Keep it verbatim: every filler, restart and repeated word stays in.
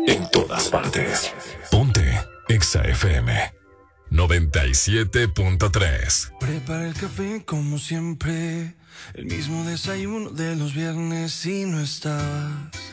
En todas partes. Ponte Exa F M noventa y siete punto tres. Prepara el café como siempre, el mismo desayuno de los viernes y no estabas.